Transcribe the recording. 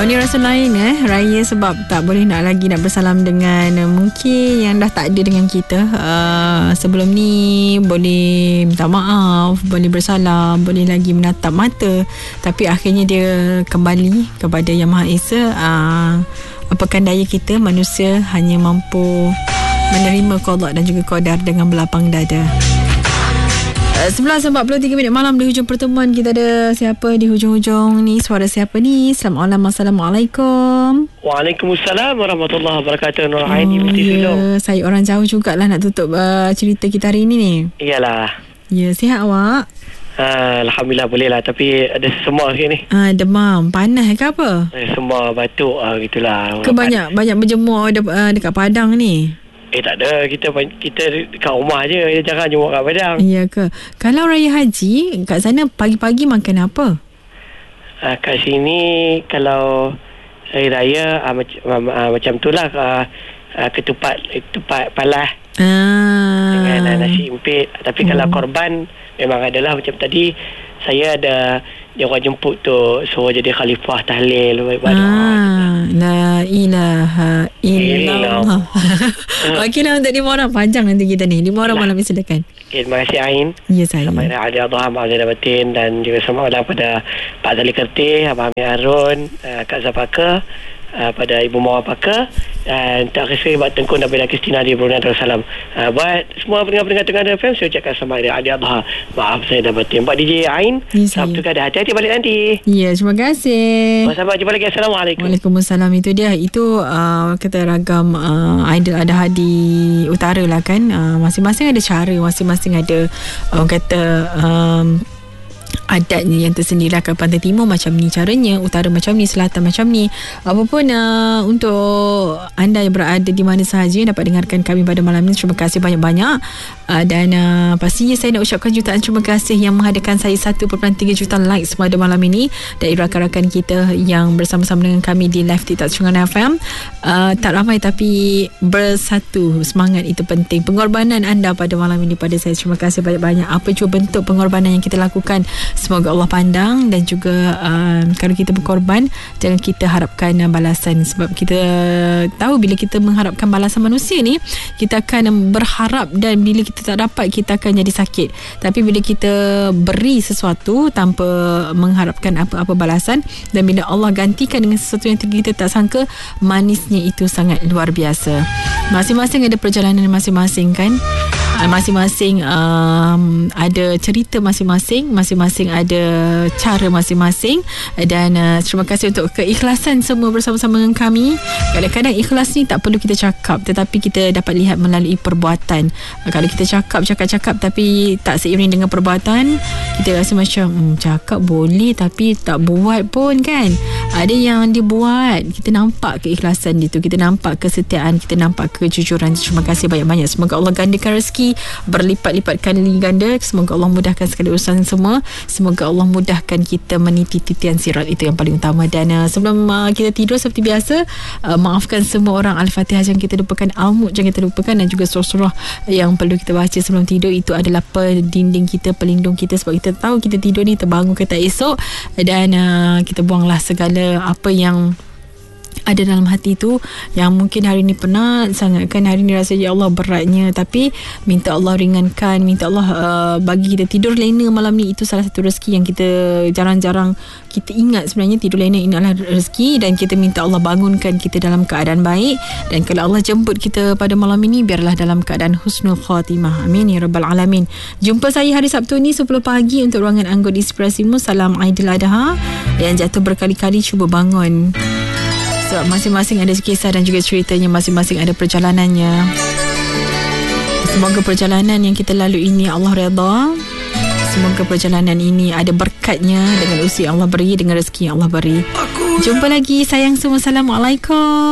ni rasa lain raya sebab tak boleh nak bersalam dengan mungkin yang dah tak ada dengan kita. Sebelum ni boleh minta maaf, boleh bersalam, boleh lagi menatap mata, tapi akhirnya dia kembali kepada Yang Maha Esa. Apakan daya kita, manusia hanya mampu menerima qada dan juga qadar dengan berlapang dada. 11.43 malam di hujung pertemuan. Kita ada siapa di hujung-hujung ni? Suara siapa ni? Assalamualaikum. Waalaikumsalam warahmatullahi wabarakatuh. Nur Aini binti Sulong. Saya orang jauh jugalah nak tutup cerita kita hari ni ni. Iyalah. Ya, sihat awak? Alhamdulillah boleh lah. Tapi ada semua sikit ni. Demam, panas ke apa? Semua batuk gitulah. Ke banyak berjemur dekat Padang ni? Tak ada. Kita dekat rumah je. Jangan jumpa kat Padang. Ya ke? Kalau raya haji, kat sana pagi-pagi makan apa? Kat sini kalau hari raya macam tu lah. Ketupat palas. Dengan nasi impit. Tapi kalau korban memang adalah macam tadi. Saya ada dia orang jemput tu, suruh jadi khalifah tahlil ibadah. La ilaha illallah. Okeylah, untuk 5 orang panjang nanti kita ni. 5 orang malam ni silakan. Okay, terima kasih Ain. Ya, saya. Selamat Hari Raya Adha, Mak Zainal Batin, dan juga selamat malam pada Pak Zali Kertih, Abang Amir Harun, Kak Zafaka, pada Ibu Mawar Pakar, dan tak kisah buat Tengku Nabila Kristina di Brunei Darussalam. Buat semua pendengar-pendengar Tengah FM, saya ucapkan selamat Hari Adha. Maaf saya dah batin. Buat DJ Ain, Sabtu kada, hati-hati balik nanti. Ya, terima kasih. Sampai jumpa lagi. Assalamualaikum. Waalaikumsalam. Itu dia. Itu kata ragam Aidil Adha di utara lah kan. Masing-masing ada cara, masing-masing ada orang kata adatnya yang tersendiri. Ke Pantai Timur macam ni caranya, utara macam ni, selatan macam ni. Apapun untuk anda yang berada di mana sahaja dapat dengarkan kami pada malam ni, terima kasih banyak-banyak. Dan pastinya saya nak ucapkan jutaan terima kasih yang menghadirkan saya 1.3 juta likes pada malam ini dari rakan-rakan kita yang bersama-sama dengan kami di live TikTok Sungai FM. Tak ramai tapi bersatu, semangat itu penting. Pengorbanan anda pada malam ini pada saya, terima kasih banyak-banyak. Apa juga bentuk pengorbanan yang kita lakukan, semoga Allah pandang. Dan juga kalau kita berkorban, jangan kita harapkan balasan. Sebab kita tahu bila kita mengharapkan balasan manusia ni, kita akan berharap, dan bila kita tak dapat, kita akan jadi sakit. Tapi bila kita beri sesuatu tanpa mengharapkan apa-apa balasan, dan bila Allah gantikan dengan sesuatu yang kita tak sangka, manisnya itu sangat luar biasa. Masing-masing ada perjalanan masing-masing kan. Masing-masing ada cerita masing-masing, masing-masing ada cara masing-masing. Dan terima kasih untuk keikhlasan semua bersama-sama dengan kami. Kadang-kadang ikhlas ni tak perlu kita cakap, tetapi kita dapat lihat melalui perbuatan. Kalau kita cakap tapi tak seiring dengan perbuatan, kita rasa macam cakap boleh tapi tak buat pun kan. Ada yang dia buat, kita nampak keikhlasan itu, kita nampak kesetiaan, kita nampak kejujuran. Terima kasih banyak-banyak. Semoga Allah gandakan rezeki berlipat-lipat kali ganda. Semoga Allah mudahkan segala urusan semua. Semoga Allah mudahkan kita meniti titian sirat, itu yang paling utama. Dan sebelum kita tidur seperti biasa, maafkan semua orang. Al-Fatihah jangan kita lupakan, Al-Mulk jangan kita lupakan, dan juga surah-surah yang perlu kita baca sebelum tidur. Itu adalah pendinding kita, pelindung kita, sebab kita tahu kita tidur ni terbangun ke tak esok. Dan kita buanglah segala apa yang ada dalam hati tu, yang mungkin hari ni penat sangat kan, hari ni rasa ya Allah beratnya, tapi minta Allah ringankan, minta Allah bagi kita tidur lena malam ni. Itu salah satu rezeki yang kita jarang-jarang kita ingat sebenarnya. Tidur lena ini adalah rezeki, dan kita minta Allah bangunkan kita dalam keadaan baik. Dan kalau Allah jemput kita pada malam ini, biarlah dalam keadaan husnul khatimah. Amin ya rabbal alamin. Jumpa saya hari Sabtu ni 10 pagi untuk ruangan Anggun Inspirasimu. Salam Aidil Adha. Yang jatuh berkali-kali, cuba bangun. Sebab masing-masing ada kisah dan juga ceritanya, masing-masing ada perjalanannya. Semoga perjalanan yang kita lalui ini Allah redha. Semoga perjalanan ini ada berkatnya dengan usia Allah beri, dengan rezeki yang Allah beri. Jumpa lagi sayang semua. Assalamualaikum.